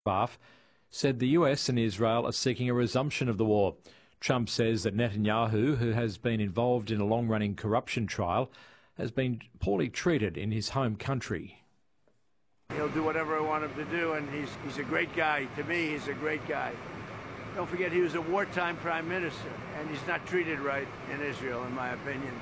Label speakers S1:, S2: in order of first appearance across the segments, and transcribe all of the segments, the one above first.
S1: said the US and Israel are seeking a resumption of the war. Trump says that Netanyahu, who has been involved in a long-running corruption trial, has been poorly treated in his home country.
S2: He'll do whatever I want him to do, and he's a great guy. To me, he's a great guy. Don't forget, he was a wartime prime minister, and he's not treated right in Israel, in my opinion.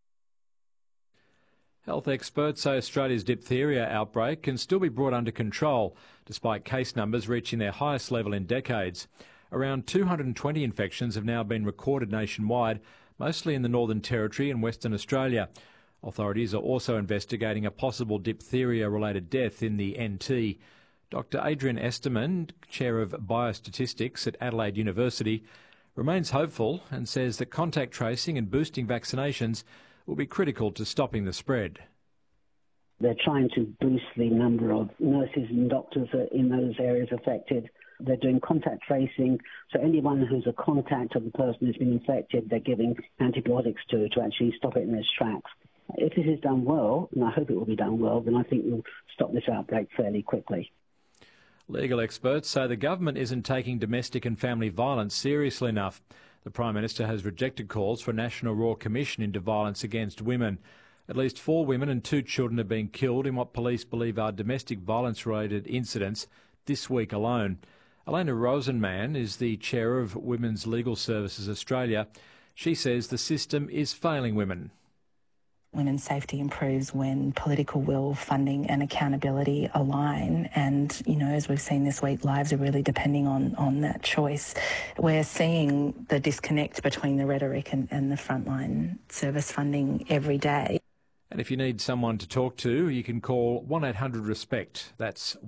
S1: Health experts say Australia's diphtheria outbreak can still be brought under control, despite case numbers reaching their highest level in decades. Around 220 infections have now been recorded nationwide, mostly in the Northern Territory and Western Australia. Authorities are also investigating a possible diphtheria-related death in the NT. Dr Adrian Esterman, Chair of Biostatistics at Adelaide University, remains hopeful and says that contact tracing and boosting vaccinations will be critical to stopping the spread.
S3: They're trying to boost the number of nurses and doctors in those areas affected. They're doing contact tracing, so anyone who's a contact of the person who's been infected, they're giving antibiotics to actually stop it in its tracks. If this is done well, and I hope it will be done well, then I think we'll stop this outbreak fairly quickly.
S1: Legal experts say the government isn't taking domestic and family violence seriously enough. The Prime Minister has rejected calls for a National Royal Commission into violence against women. At least 4 women and 2 children have been killed in what police believe are domestic violence-related incidents this week alone. Elena Rosenman is the chair of Women's Legal Services Australia. She says the system is failing women.
S4: Women's safety improves when political will, funding and accountability align. And, as we've seen this week, lives are really depending on that choice. We're seeing the disconnect between the rhetoric and the frontline service funding every day.
S1: And if you need someone to talk to, you can call 1-800-RESPECT. That's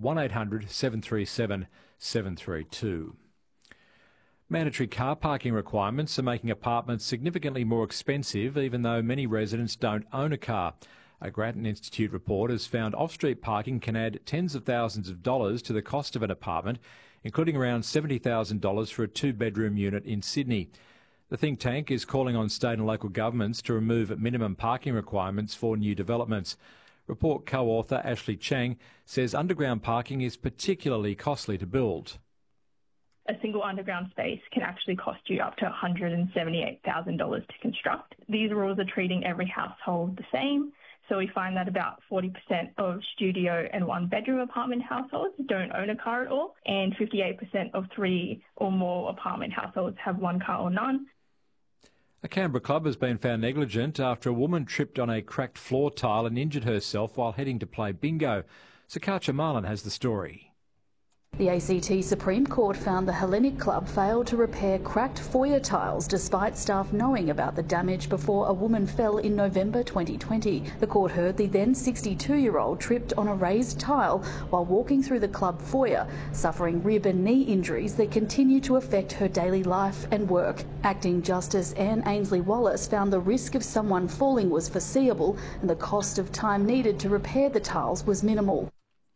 S1: 1-800-737-732. Mandatory car parking requirements are making apartments significantly more expensive, even though many residents don't own a car. A Grattan Institute report has found off-street parking can add tens of thousands of dollars to the cost of an apartment, including around $70,000 for a 2-bedroom unit in Sydney. The think tank is calling on state and local governments to remove minimum parking requirements for new developments. Report co-author Ashley Chang says underground parking is particularly costly to build.
S5: A single underground space can actually cost you up to $178,000 to construct. These rules are treating every household the same. So we find that about 40% of studio and 1-bedroom apartment households don't own a car at all, and 58% of 3 or more apartment households have 1 car or none.
S1: A Canberra club has been found negligent after a woman tripped on a cracked floor tile and injured herself while heading to play bingo. Sakacha Marlin has the story.
S6: The ACT Supreme Court found the Hellenic Club failed to repair cracked foyer tiles despite staff knowing about the damage before a woman fell in November 2020. The court heard the then 62-year-old tripped on a raised tile while walking through the club foyer, suffering rib and knee injuries that continue to affect her daily life and work. Acting Justice Anne Ainsley-Wallace found the risk of someone falling was foreseeable and the cost of time needed to repair the tiles was minimal.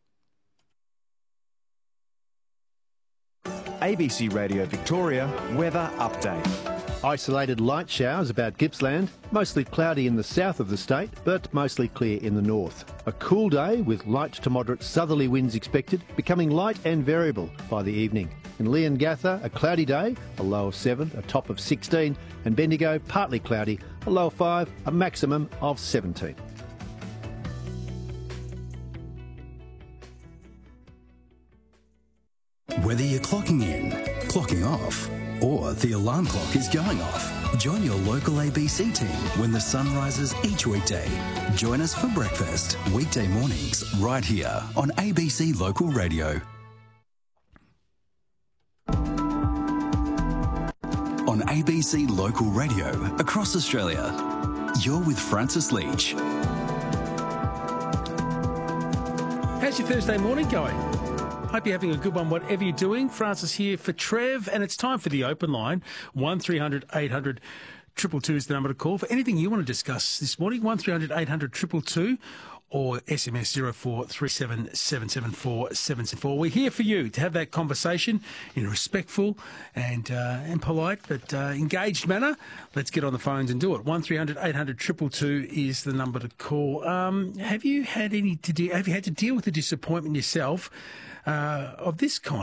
S7: ABC Radio Victoria weather update.
S8: Isolated light showers about Gippsland, mostly cloudy in the south of the state, but mostly clear in the north. A cool day with light to moderate southerly winds expected, becoming light and variable by the evening. In Leongatha, a cloudy day, a low of 7, a top of 16, and Bendigo, partly cloudy, a low of 5, a maximum of 17.
S9: Whether you're clocking in, clocking off, or the alarm clock is going off, join your local ABC team when the sun rises each weekday. Join us for breakfast, weekday mornings, right here on ABC Local Radio. On ABC Local Radio across Australia, you're with Francis Leach.
S10: How's your Thursday morning going? Hope you're having a good one, whatever you're doing. Francis here for Trev, and it's time for the open line. 1300 800 222 is the number to call for anything you want to discuss this morning. 1300 800 222 or SMS 0437 774 774. We're here for you to have that conversation in a respectful and polite but engaged manner. Let's get on the phones and do it. 1300 800 222 is the number to call. Have you had to deal with the disappointment yourself of this kind?